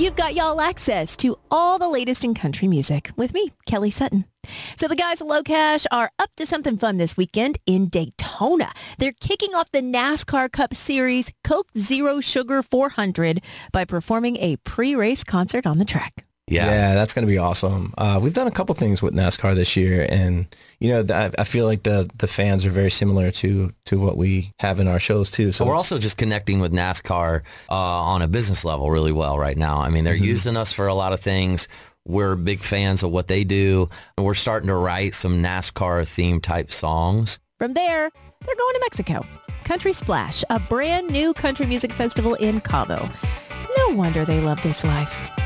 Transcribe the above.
you've got y'all access to all the latest in country music with me, Kelly Sutton. So the guys at Low Cash are up to something fun this weekend in Daytona. They're kicking off the NASCAR Cup Series Coke Zero Sugar 400 by performing a pre-race concert on the track. Yeah, that's going to be awesome. We've done a couple things with NASCAR this year, and I feel like the fans are very similar to what we have in our shows too. So we're also just connecting with NASCAR on a business level really well right now. I mean, they're using us for a lot of things. We're big fans of what they do, and we're starting to write some NASCAR theme type songs. From there, they're going to Mexico. Country Splash, a brand new country music festival in Cabo. No wonder they love this life.